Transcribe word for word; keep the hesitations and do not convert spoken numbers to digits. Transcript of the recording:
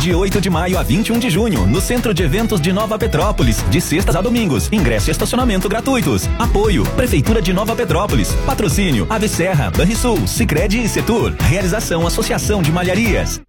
de oito de maio a vinte e um de junho, no Centro de Eventos de Nova Petrópolis, de sextas a domingos. Ingresso e estacionamento gratuitos. Apoio, Prefeitura de Nova Petrópolis. Patrocínio, Ave Serra, Banrisul, Sicredi e Setur. Realização, Associação de Malharias.